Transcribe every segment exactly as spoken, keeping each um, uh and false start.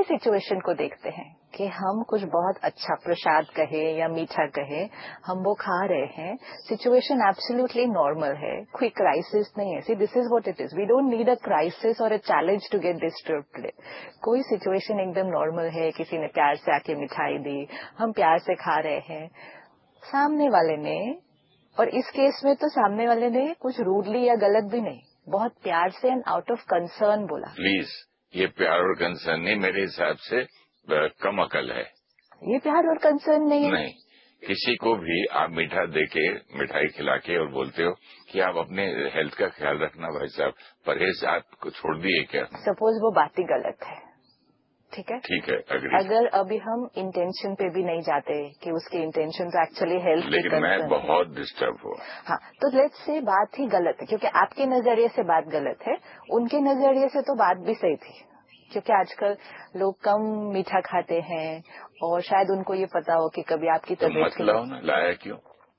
दूसरे सिचुएशन को देखते हैं कि हम कुछ बहुत अच्छा प्रसाद कहे या मीठा कहे, हम वो खा रहे हैं, सिचुएशन एब्सोल्युटली नॉर्मल है, कोई क्राइसिस नहीं है. See this is what it is. We don't need a crisis और a challenge to get disturb today. कोई सिचुएशन एकदम नॉर्मल है, किसी ने प्यार से आके मिठाई दी, हम प्यार से खा रहे हैं, सामने वाले ने, और इस केस में तो सामने वाले ने कुछ रूडली या गलत भी नहीं, बहुत प्यार से एंड आउट ऑफ कंसर्न बोला. प्लीज, ये प्यार और कंसर्न नहीं, मेरे हिसाब से कम अकल है. ये प्यार और कंसर्न नहीं है. नहीं, किसी को भी आप मीठा देके, मिठाई खिला के और बोलते हो कि आप अपने हेल्थ का ख्याल रखना भाई साहब, परहेज आपको छोड़ दिए क्या? सपोज वो बात ही गलत है, ठीक है ठीक है, अग्री. अगर अभी हम इंटेंशन पे भी नहीं जाते कि उसकी इंटेंशन तो एक्चुअली हेल्थ की लेकिन मैं बहुत डिस्टर्ब हुआ. हाँ, तो लेट्स से बात ही गलत है, क्योंकि आपके नजरिए से बात गलत है, उनके नजरिए से तो बात भी सही थी, क्योंकि आजकल लोग कम मीठा खाते हैं और शायद उनको ये पता हो कि कभी आपकी तो तबीयत मत लाओ ना, लाया क्यों?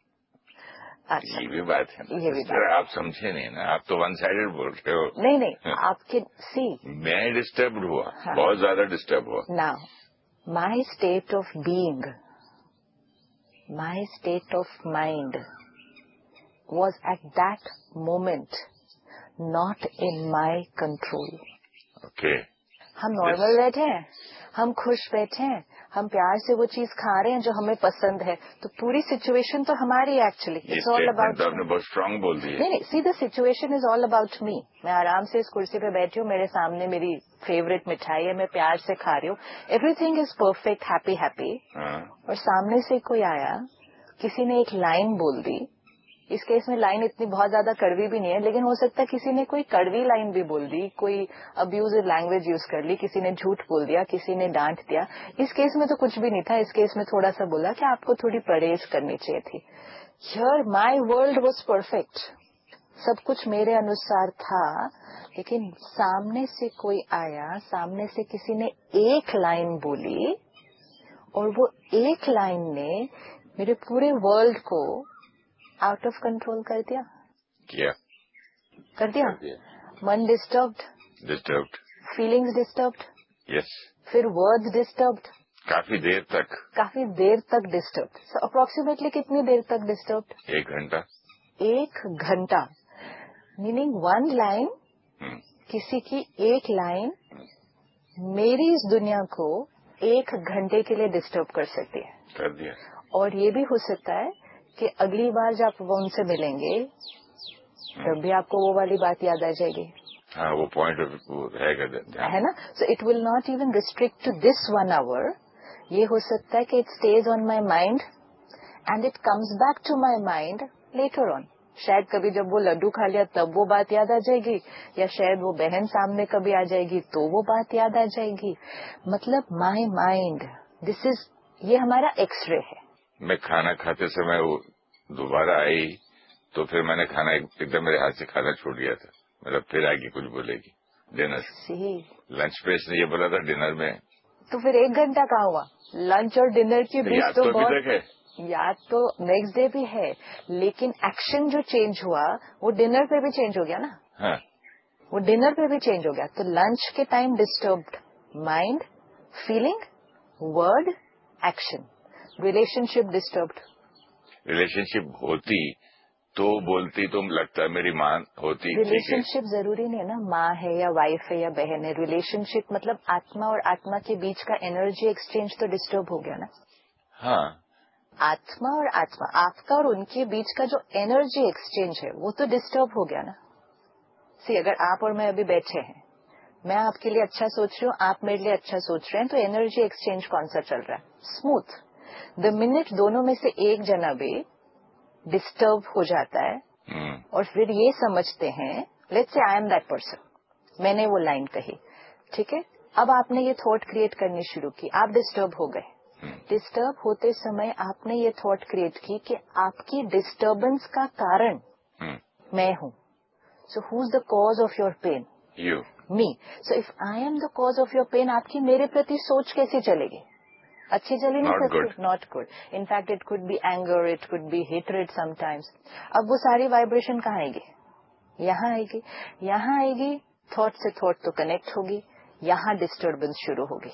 अच्छा, ये भी बात है ना. ये भी बात. आप समझे नहीं ना, आप तो वन साइडेड बोल रहे हो. नहीं नहीं, आपके सी मैं डिस्टर्ब हुआ. हाँ. बहुत ज्यादा डिस्टर्ब हुआ. Now my state of being, my state of mind was at that moment not in my control. Okay. हम नॉर्मल बैठे हैं, हम खुश बैठे हैं, हम प्यार से वो चीज खा रहे हैं जो हमें पसंद है, तो पूरी सिचुएशन तो हमारी है एक्चुअली. It's all about. आपने बहुत स्ट्रांग बोल दिया. नहीं नहीं, see the situation is all about me. मैं आराम से इस कुर्सी पे बैठी हूँ, मेरे सामने मेरी फेवरेट मिठाई है, मैं प्यार से खा रही हूँ, everything is perfect, happy happy. और सामने से कोई आया, किसी ने एक लाइन बोल दी. इस केस में लाइन इतनी बहुत ज्यादा कड़वी भी नहीं है, लेकिन हो सकता है किसी ने कोई कड़वी लाइन भी बोल दी, कोई अब्यूजिव लैंग्वेज यूज कर ली, किसी ने झूठ बोल दिया, किसी ने डांट दिया. इस केस में तो कुछ भी नहीं था. इस केस में थोड़ा सा बोला कि आपको थोड़ी परहेज करनी चाहिए थी. Here my world was perfect, सब कुछ मेरे अनुसार था, लेकिन सामने से कोई आया, सामने से किसी ने एक लाइन बोली और वो एक लाइन ने मेरे पूरे वर्ल्ड को आउट ऑफ कंट्रोल कर दिया. किया कर दिया, कर दिया. मन disturbed, disturbed, feelings disturbed, yes, फिर वर्ड्स डिस्टर्ब्ड, काफी देर तक. काफी देर तक डिस्टर्ब्ड. सो अप्रोक्सीमेटली कितनी देर तक डिस्टर्ब्ड? एक घंटा. एक घंटा. मीनिंग वन लाइन, किसी की एक लाइन मेरी इस दुनिया को एक घंटे के लिए डिस्टर्ब कर सकती है. कर दिया. और ये भी हो सकता है कि अगली बार जब आप वो उनसे मिलेंगे तब भी आपको वो वाली बात याद आ जाएगी. हाँ, वो पॉइंट रहेगा, है ना. So it will not even restrict to this one hour. ये हो सकता है कि it stage on my mind and it comes back to my mind later on. शायद कभी जब वो लड्डू खा लिया तब वो बात याद आ जाएगी, या शायद वो बहन सामने कभी आ जाएगी तो वो बात याद आ जाएगी. मतलब माई माइंड, दिस इज, ये हमारा एक्सरे है. मैं खाना खाते समय वो दोबारा आई तो फिर मैंने खाना एकदम मेरे हाथ से खाना छोड़ दिया था. मतलब फिर आगे कुछ बोलेगी डिनर, लंच पे इसने ये बोला था डिनर में, तो फिर एक घंटा कहाँ हुआ? लंच और डिनर के बीच याद तो, तो अभी बहुत तक है. याद तो नेक्स्ट डे भी है, लेकिन एक्शन जो चेंज हुआ वो डिनर पे भी चेंज हो गया ना. हाँ, वो डिनर पे भी चेंज हो गया. तो लंच के time disturbed mind, feeling, word, action. Relationship disturbed. Relationship होती तो बोलती तो लगता है मेरी माँ होती. रिलेशनशिप जरूरी नहीं है ना, माँ है या वाइफ है या बहन है. रिलेशनशिप मतलब आत्मा और आत्मा के बीच का एनर्जी एक्सचेंज तो डिस्टर्ब हो गया ना. हाँ, आत्मा और आत्मा, आपका और उनके बीच का जो एनर्जी एक्सचेंज है वो तो डिस्टर्ब हो गया ना. सी, अगर आप और मैं अभी बैठे हैं, मैं आपके लिए अच्छा सोच रही हूँ, आप मेरे लिए अच्छा सोच रहे हैं, तो एनर्जी एक्सचेंज कौन सा चल रहा है? स्मूथ. द मिनट दोनों में से एक जना भी डिस्टर्ब हो जाता है hmm. और फिर ये समझते हैं, let's say I am that person, मैंने वो लाइन कही, ठीक है, अब आपने ये थॉट क्रिएट करनी शुरू की, आप डिस्टर्ब हो गए. Disturb hmm. होते समय आपने ये थॉट क्रिएट की कि आपकी डिस्टर्बेंस का कारण hmm. मैं हूँ. So who is the cause of your pen? You. Me. So if I am the cause of your pen, आपकी मेरे प्रति सोच कैसी चलेगी? अच्छी चली नहीं सकती. Not good. In fact it could be anger, it could be hatred sometimes. अब वो सारी वाइब्रेशन कहाँ आएगी? यहाँ आएगी. यहाँ आएगी, थॉट से थॉट तो कनेक्ट होगी, यहाँ डिस्टर्बेंस शुरू होगी.